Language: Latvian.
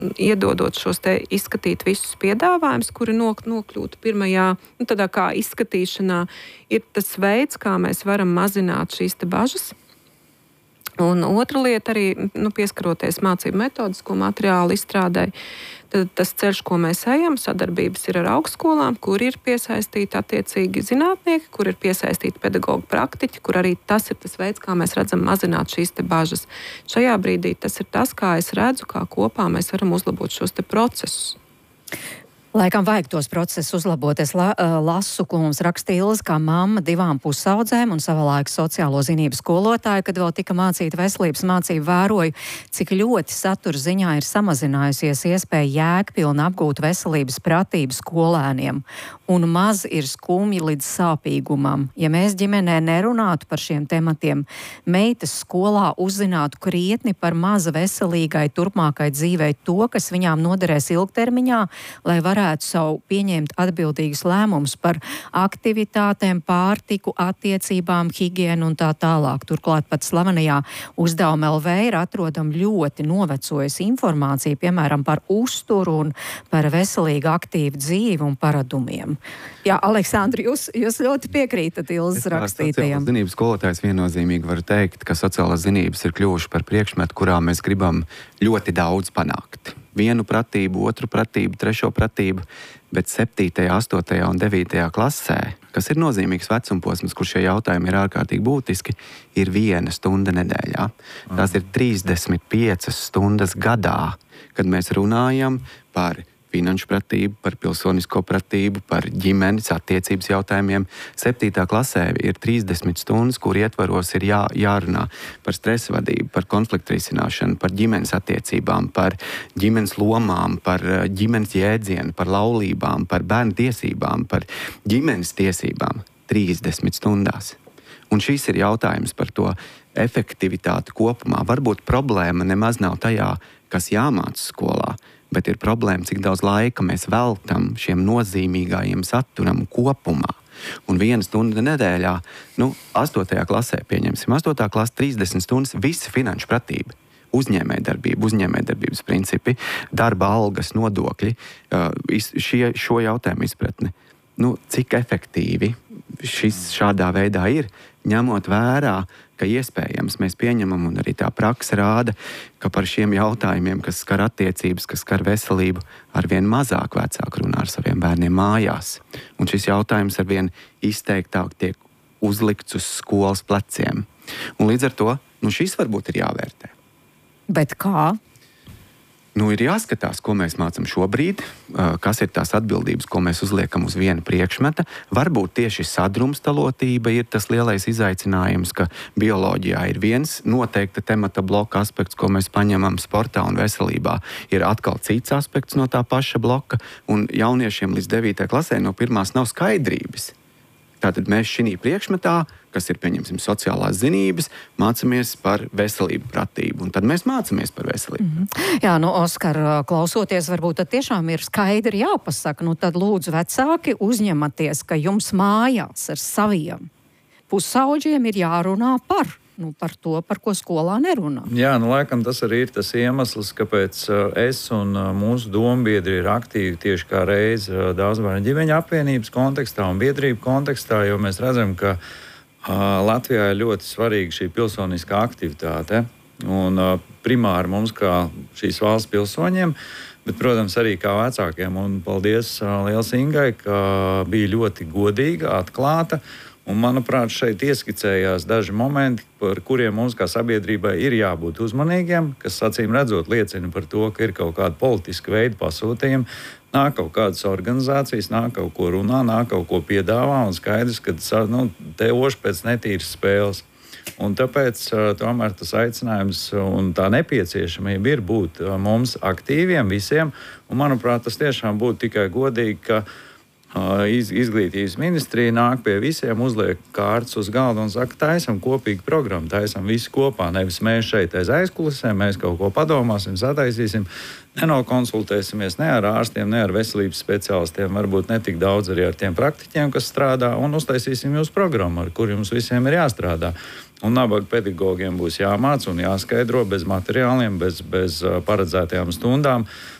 iedodot šos te izskatīt visus piedāvājumus, kuri nokļūtu pirmajā, tādā kā izskatīšanā, ir tas veids, kā mēs varam mazināt šīs te bažas. Un otra lieta arī, pieskaroties mācību metodisko materiālu izstrādai, tad tas ceļš, ko mēs ejam, sadarbības ir ar augstskolām, kur ir piesaistīti attiecīgi zinātnieki, kur ir piesaistīti pedagoģi praktiķi, kur arī tas ir tas veids, kā mēs redzam mazināt šīs te bažas. Šajā brīdī tas ir tas, kā es redzu, kā kopā mēs varam uzlabot šos te procesus. Laikam vajag tos procesus uzlabot. Es lasu, ko mums rakstīja Ilze, kā mamma 2 pusaudzēm un savulaik sociālo zinību skolotāja, kad vēl tika mācīta veselības mācība, vēroju, cik ļoti satura ziņā ir samazinājusies iespēja jēgpilni apgūt veselības pratību skolēniem. Un maz ir skumji līdz sāpīgumam. Ja mēs ģimenē nerunātu par šiem tematiem, meitas skolā uzzinātu krietni par maza veselīgai turpmākai dzīvei to, kas viņām noderēs ilgtermiņā, lai varētu savu pieņemt atbildīgus lēmumus par aktivitātēm, pārtiku, attiecībām, higienu un tā tālāk. Turklāt pat slavenajā uzdevuma LV ir atrodama ļoti novecojusi informācija, piemēram, par uzturu un par veselīgu aktīvu dzīvi un paradumiem. Jā, Aleksandri, jūs ļoti piekrītat Ilzes rakstītajam. Sociālās zinības skolotājs viennozīmīgi var teikt, ka sociālās zinības ir kļuvuši par priekšmetu, kurā mēs gribam ļoti daudz panākt. 1 pratību, 2 pratību, 3 pratību, bet 7., 8. un 9. klasē, kas ir nozīmīgs vecumposms, kur šie jautājumi ir ārkārtīgi būtiski, ir 1 stunda nedēļā. Tās ir 35 stundas gadā, kad mēs runājam par finanšu pratību, par pilsonisko pratību, par ģimenes attiecības jautājumiem. 7. klasē ir 30 stundas, kur ietvaros ir jārunā par stresa vadību, par konfliktu risināšanu, par ģimenes attiecībām, par ģimenes lomām, par ģimenes jēdzienu, par laulībām, par bērnu tiesībām, par ģimenes tiesībām 30 stundās. Un šis ir jautājums par to efektivitāti kopumā. Varbūt problēma nemaz nav tajā, kas jāmāca skolā, bet ir problēma, cik daudz laika mēs veltam šiem nozīmīgajiem saturam kopumā. Un 1 stunda nedēļā, 8. klasē pieņemsim, 8. klase 30 stundas, visa finanšu pratība, uzņēmējdarbība, uzņēmējdarbības principi, darba algas, nodokļi, šo jautājumu izpratne. Cik efektīvi šis šādā veidā ir, ņemot vērā, ka iespējams mēs pieņemam, un arī tā praksa rāda, ka par šiem jautājumiem, kas skar attiecības, kas skar veselību, arvien mazāk vecāki runā ar saviem bērniem mājās. Un šis jautājums arvien izteiktāk tiek uzlikts uz skolas pleciem. Un līdz ar to, šis varbūt ir jāvērtē. Bet kā? Ir jāskatās, ko mēs mācam šobrīd, kas ir tās atbildības, ko mēs uzliekam uz viena priekšmeta. Varbūt tieši sadrumstalotība ir tas lielais izaicinājums, ka bioloģijā ir viens noteikta temata bloka aspekts, ko mēs paņemam sportā un veselībā. Ir atkal cits aspekts no tā paša bloka, un jauniešiem līdz 9. klasē no pirmās nav skaidrības. Tātad mēs šī priekšmetā, kas ir, pieņemsim, sociālās zinības, mācāmies par veselību pratību. Un tad mēs mācāmies par veselību. Jā, Oskar, klausoties, varbūt tad tiešām ir skaidri jāpasaka, tad lūdzu vecāki uzņematies, ka jums mājās ar saviem pusauģiem ir jārunā par to, par ko skolā nerunā. Jā, laikam tas arī ir tas iemesls, kāpēc es un mūsu dombiedri ir aktīvi tieši kā reiz daudzbērnu ģimeņu apvienības kontekstā un biedrību kontekstā, jo mēs redzam, ka Latvijā ir ļoti svarīga šī pilsoniskā aktivitāte. Un primāri mums kā šīs valsts pilsoņiem, bet, protams, arī kā vecākiem. Un paldies liels Ingai, ka bija ļoti godīga, atklāta. Un, manuprāt, šeit ieskicējās daži momenti, par kuriem mums kā sabiedrībai ir jābūt uzmanīgiem, kas acīm redzot liecina par to, ka ir kaut kāda politiska veida pasūtījuma, nāk kaut kādas organizācijas, nāk kaut ko runā, nāk kaut ko piedāvā, un skaidrs, ka te oši pēc netīras spēles. Un tāpēc tomēr tas aicinājums un tā nepieciešamība ir būt mums aktīviem visiem, un, manuprāt, tas tiešām būtu tikai godīgi, ka Izglītības ministrija nāk pie visiem, uzliek kārtas uz galda un saka, taisam kopīgu programmu, taisam visi kopā. Nevis mēs šeit aiz aizkulisēm, mēs kaut ko padomāsim, sataisīsim, nenokonsultēsimies ne ar ārstiem, ne ar veselības speciālistiem, varbūt ne tik daudz arī ar tiem praktiķiem, kas strādā, un uztaisīsim jūsu programmu, ar kur jums visiem ir jāstrādā. Un nabaga pedagogiem būs jāmāc un jāskaidro bez materiāliem, bez paredzētajām stundām.